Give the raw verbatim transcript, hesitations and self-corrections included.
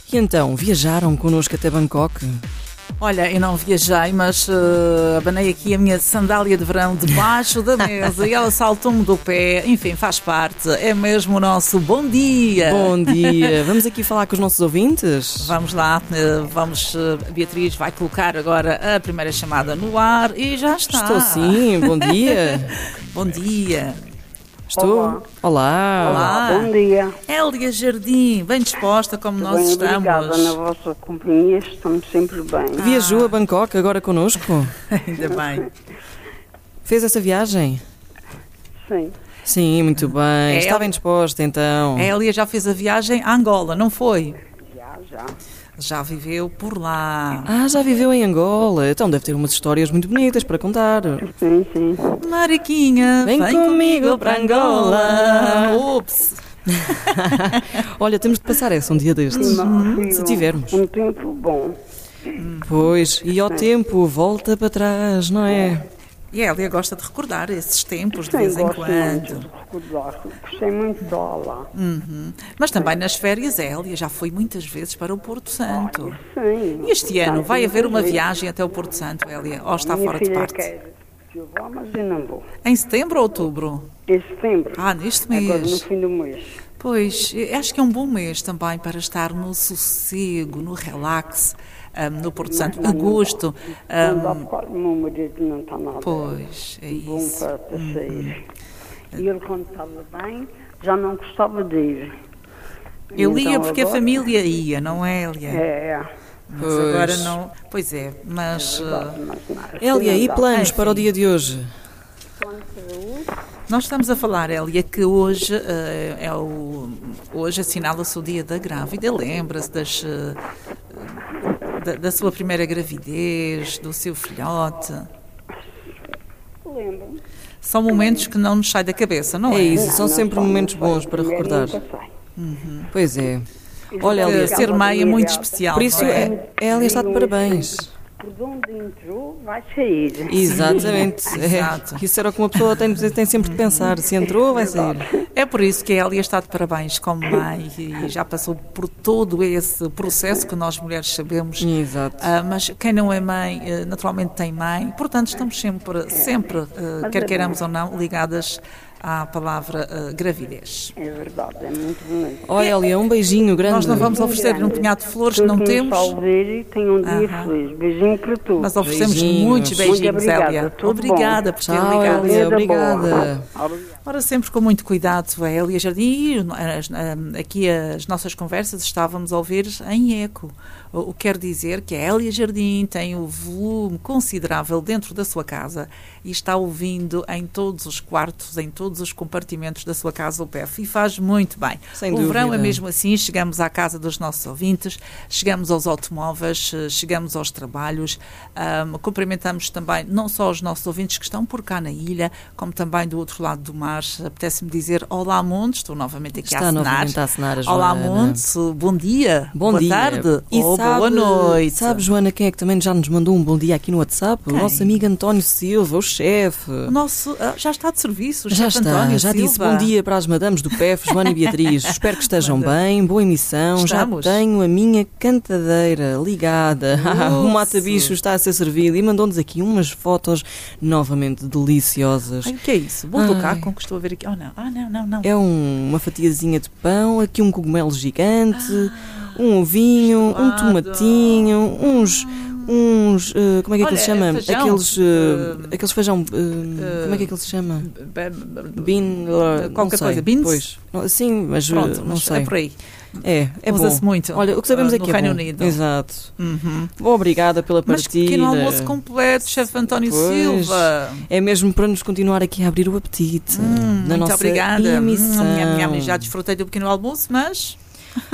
E então, viajaram connosco até Bangkok? Olha, eu não viajei, mas uh, abanei aqui a minha sandália de verão debaixo da mesa e ela saltou-me do pé. Enfim, faz parte. É mesmo o nosso bom dia. Bom dia. Vamos aqui falar com os nossos ouvintes? Vamos lá. Uh, vamos, uh, a Beatriz vai colocar agora a primeira chamada no ar e já está. Estou sim. Bom dia. Bom dia. Estou? Olá. Olá. Olá. Bom dia. Hélia Jardim, bem disposta como nós Bem, estamos. obrigada. Na vossa companhia estamos sempre bem. Viajou a Bangkok agora connosco? Ainda bem. Fez essa viagem? Sim. Sim, muito bem. É, Está bem disposta então? A Hélia já fez a viagem a Angola, não foi? Já, já. Já viveu por lá. Ah, já viveu em Angola. Então deve ter umas histórias muito bonitas para contar. Sim, sim. Mariquinha, Vem vem, comigo comigo para para Angola. Angola. Ups. Olha, temos de passar essa um dia destes. Foi Se um- tivermos. Um tempo bom. Pois, e ao tempo, volta para trás, não é? E a Hélia gosta de recordar esses tempos de Sim, vez em gosto muito quando. de recordar. Gostei muito de lá. Uhum. Mas também nas férias a Hélia já foi muitas vezes para o Porto Santo. Sim. E este ano vai haver uma Sim. viagem até o Porto Santo, Hélia? Ou está Minha fora de filha parte? quer que eu vá, mas eu não vou. Em setembro ou outubro? Em setembro. Ah, neste Agora no mês. fim do mês. Pois, eu acho que é um bom mês também para estar no sossego, no relax, um, no Porto Santo. Agosto. Não dá um, porque o meu marido não está nada Pois, é bom isso. para sair. E ele, quando estava bem, já não gostava de ir. Ele ia Então, porque a agora- família ia, não é, Hélia? É, é. Mas Pois. agora não. Pois é, mas uh, Mas não, Hélia, assim e não dá. planos Enfim. para o dia de hoje? nós estamos a falar, Hélia, que hoje uh, é o. Hoje assinala-se o dia da grávida. Lembra-se das. uh, da, da sua primeira gravidez, do seu filhote. Lembro-me. São momentos que não nos saem da cabeça, não é? É isso, Não, são não sempre só, momentos não só. bons para Primeiro recordar. nunca sai. Pois é. Olha, Porque Hélia, ser mãe é muito especial. por isso não é? é, Hélia está de parabéns. Por onde entrou, vai sair. Exatamente. Exato. É, isso era o que uma pessoa tem, tem sempre de pensar. Se entrou, vai sair. É por isso que a Hélia está de parabéns como mãe e já passou por todo esse processo que nós mulheres sabemos. Exato. Ah, mas quem não é mãe, eh, naturalmente tem mãe. Portanto, estamos sempre, sempre, eh, quer queiramos ou não, ligadas à palavra eh, gravidez. É verdade, é muito bonito. Olha, Hélia, um beijinho grande. Nós não vamos oferecer um punhado de flores que não Todos nos temos, salve e tenham um dia Aham. feliz. Beijinho para todos. mas oferecemos Beijinhos. muitos beijinhos, Muito obrigada, Hélia. tudo Obrigada bom. por ter Tchau, ligado. Hélia, Vida obrigada. boa. Ora, sempre com muito cuidado, a Hélia Jardim. E as- ah, aqui as nossas conversas estávamos a ouvir em eco. O o que quer dizer que a Hélia Jardim tem um volume considerável dentro da sua casa e está ouvindo em todos os quartos, em todos os compartimentos da sua casa o P F. E faz muito bem. Sem o verão é dúvida. mesmo assim, chegamos à casa dos nossos ouvintes, chegamos aos automóveis, eh, chegamos aos trabalhos, ahm, cumprimentamos também não só os nossos ouvintes que estão por cá na ilha, como também do outro lado do mar. Apetece-me dizer olá, Monte, estou novamente aqui Está a assinar. novamente a assinar a Olá, Joana. Monte, bom dia, Bom boa dia. tarde E ou sabe, boa noite. Sabe, Joana, quem é que também já nos mandou um bom dia aqui no WhatsApp? Quem? O nosso amigo António Silva, o chefe. O nosso, ah, já está de serviço, o Já chefe está, António já Silva. disse bom dia para as madames do P F, Joana e Beatriz. Espero que estejam Manda. bem, boa emissão. Estamos. Já tenho a minha cantadeira ligada. o Ups. mata-bicho está a ser servido e mandou-nos aqui umas fotos novamente deliciosas. Ai, o que é isso? Bolo do Ai. caco que estou a ver aqui. Oh, não, ah, não, não, não. É um- uma fatiazinha de pão, aqui um cogumelo gigante, um ovinho, um gelado. tomatinho, uns... uns eh, como é que Olha, aquilo se chama? feijão. Aqueles, eh, Eh, aqueles feijão... eh, como é que aquilo se chama? Be- be- Bean... eh, Qualquer não sei. coisa, beans? Pois. Não, sim, mas eh, Pronto, não mas sei. é por aí. É, é bom. Usa-se muito, Olha, o que sabemos ah, aqui no é Reino bom. Unido. Exato. Uhum. Bom, obrigada pela Mas partida. pequeno almoço completo, chefe António Pois. Silva. É mesmo para nos continuar aqui a abrir o apetite Hum, na muito nossa obrigada. emissão. Hum, minha, minha, já desfrutei do pequeno almoço, mas